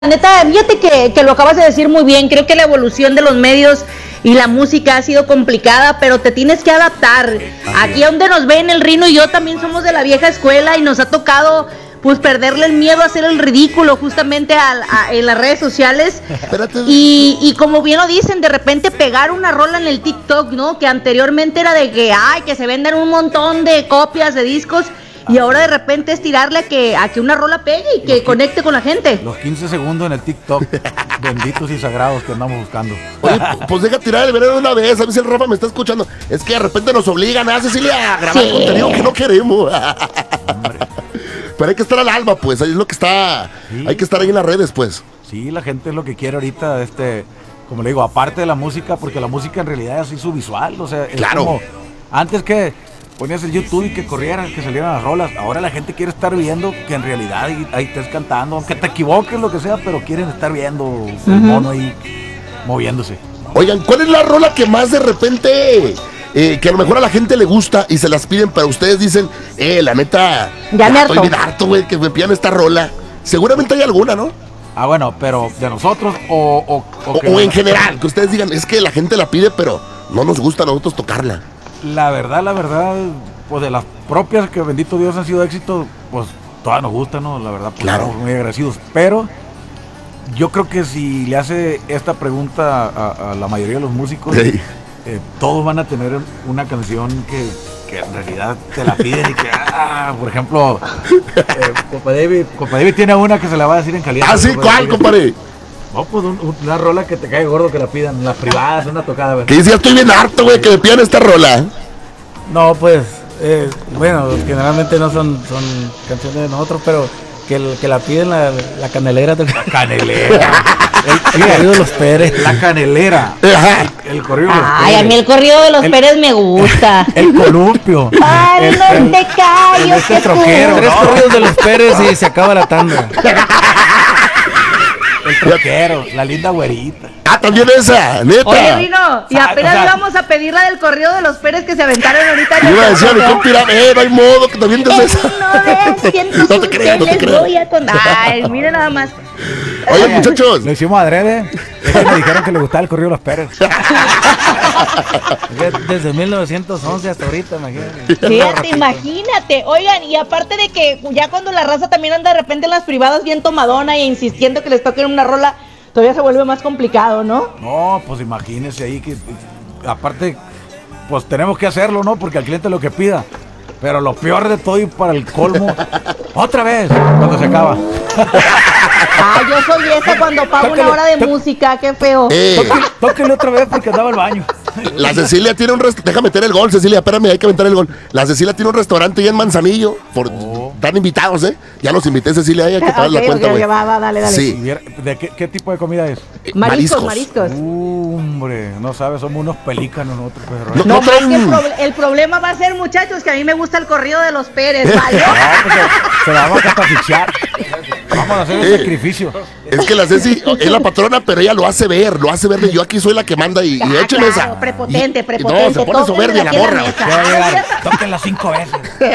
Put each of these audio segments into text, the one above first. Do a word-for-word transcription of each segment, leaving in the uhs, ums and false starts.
neta, fíjate que, que lo acabas de decir muy bien. Creo que la evolución de los medios y la música ha sido complicada, pero te tienes que adaptar. Aquí donde nos ven, el Rino y yo también somos de la vieja escuela y nos ha tocado pues perderle el miedo a hacer el ridículo justamente a, a, en las redes sociales. Y, y como bien lo dicen, de repente pegar una rola en el TikTok, ¿no? Que anteriormente era de que, ay, que se venden un montón de copias de discos. Y ahora de repente es tirarle a que, a que una rola pegue y que los conecte con la gente. Los quince segundos en el TikTok, benditos y sagrados que andamos buscando. Oye, pues deja tirar el veneno de una vez, a ver si el Rafa me está escuchando. Es que de repente nos obligan, ¿ah, Cecilia? A grabar sí. contenido que no queremos. Pero hay que estar al alba, pues, ahí es lo que está, sí. Hay que estar ahí en las redes, pues. Sí, la gente es lo que quiere ahorita, este, como le digo, aparte de la música, porque la música en realidad es así su visual, o sea, es claro. Como, antes que ponías el YouTube y que corrieran, que salieran las rolas. Ahora la gente quiere estar viendo que en realidad ahí, ahí estés cantando, aunque te equivoques, lo que sea, pero quieren estar viendo uh-huh. el mono ahí moviéndose. Oigan, ¿cuál es la rola que más de repente, eh, que a lo mejor a la gente le gusta y se las piden, pero ustedes dicen, eh, la neta, ya me estoy bien harto, güey, que me pidan esta rola? Seguramente hay alguna, ¿no? Ah, bueno, pero de nosotros o... O, o, o, o en general, que ustedes digan, es que la gente la pide, pero no nos gusta a nosotros tocarla. La verdad, la verdad, pues de las propias que bendito Dios han sido éxito, pues todas nos gustan, ¿no? La verdad, pues claro. Estamos muy agradecidos. Pero yo creo que si le hace esta pregunta a, a la mayoría de los músicos, sí. eh, todos van a tener una canción que, que en realidad te la piden y que, ah, por ejemplo, eh, compa David, compa David tiene una que se la va a decir en caliente. Ah, sí, ¿cuál, compadre? No, pues un, una rola que te cae gordo que la pidan, en las privadas, una tocada. ¿Verdad? Que dice, ya estoy bien harto, güey, que me pidan esta rola. No, pues, eh, bueno, generalmente no son, son canciones de nosotros, pero que, el, que la piden la, la canelera. La canelera. El, el corrido de los Pérez. La canelera. El, el corrido de los Ay, Pérez. A mí el corrido de los el, Pérez me gusta. El columpio. Ay, no te callo, este troquero. Tres corridos de los Pérez y se acaba la tanda. El troquero, la linda güerita. Ah, también esa, neta. Oye, Rino, y apenas o sea, íbamos a pedir la del corrido de los Pérez que se aventaron ahorita. Yo iba a decir a mi compa, eh, no hay modo que también te esa. No te creo, no te creo. Ay, mire nada más. Oye, Oye, muchachos. Lo hicimos adrede. Es que me dijeron que le gustaba el corrido de los Pérez. Desde mil novecientos once hasta ahorita, imagínate. Fíjate, imagínate. Oigan, y aparte de que ya cuando la raza también anda de repente en las privadas bien tomadona e insistiendo que les toquen una rola, todavía se vuelve más complicado, ¿no? No, pues imagínense ahí que, aparte, pues tenemos que hacerlo, ¿no? Porque al cliente lo que pida. Pero lo peor de todo y para el colmo, otra vez, cuando se acaba. Ah, yo soy esa cuando pago tóquele, una hora de música, qué feo. Eh. Tóquenle otra vez porque andaba al baño. La Cecilia tiene un restaurante, deja meter el gol, Cecilia, espérame, hay que meter el gol. La Cecilia tiene un restaurante ahí en Manzanillo, por, oh. Están invitados, ¿eh? Ya los invité, Cecilia, hay que pagar okay, la cuenta, güey. Okay, va, va, dale, dale. Sí. ¿De qué, qué tipo de comida es? Mariscos, mariscos. Uh, hombre, no sabes, somos unos pelícanos nosotros. Pues, no, no, no es que el, pro el problema va a ser, muchachos, que a mí me gusta el corrido de los Pérez, ¿vale? No, pues se, se la vamos a catafixiar. Vamos a hacer el eh, sacrificio. Es que la Ceci es la patrona, pero ella lo hace ver, lo hace ver de yo aquí soy la que manda y, y ah, écheme claro, esa. Prepotente, y, prepotente. Y no, se pone soberbia la morra. Tóquenla cinco veces.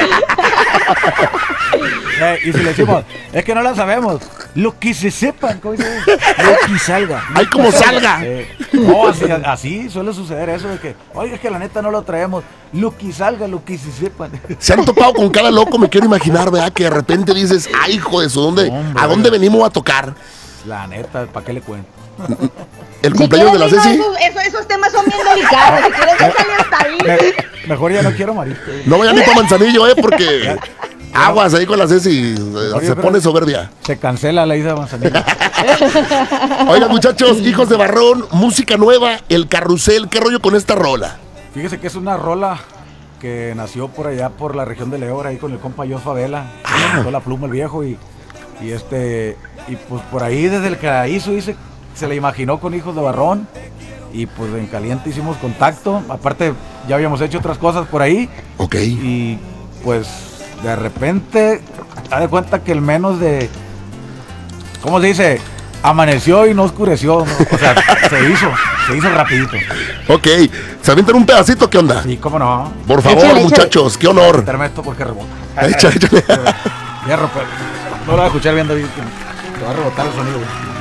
eh, y si le decimos, es que no la sabemos, lo que se sepan, ¿cómo dice? Lo que salga. Ay, como salga. Eh, no, así, así suele suceder eso de que, oye, es que la neta no lo traemos. Lo que salga, lo que se sepan. Se han topado con cada loco, me quiero imaginar, ¿verdad? Que de repente dices, ay, hijo de eso, ¿dónde, Hombre, ¿a dónde venimos a tocar? La neta, ¿para qué le cuento? El si cumpleaños de la Ceci. Esos, esos, esos temas son bien delicados. Si quieres, déjale hasta ahí. Me, mejor ya no quiero marisco. No vayan ni para Manzanillo, ¿eh? Porque aguas ahí con la Ceci. Se, se pone soberbia. Se cancela la isla de Manzanillo. Oigan, muchachos, hijos de Barrón, música nueva, El Carrusel. ¿Qué rollo con esta rola? Fíjese que es una rola que nació por allá por la región de León, ahí con el compa Jos Favela. Ah. La pluma el viejo y, y este y pues por ahí desde el que la hizo dice, se la imaginó con Hijos de Barrón y pues en caliente hicimos contacto. Aparte ya habíamos hecho otras cosas por ahí. Ok. Y pues de repente da de cuenta que el menos de, ¿cómo se dice? Amaneció y no oscureció, ¿no? O sea, se hizo, se hizo rapidito. Ok, ¿se avientan un pedacito? ¿Qué onda? Sí, cómo no. Por favor, échale, échale. muchachos, qué honor. Meterme esto porque rebota. Échale, échale. Hierro, pues. No lo voy a escuchar bien, David. Te va a rebotar el sonido, güey.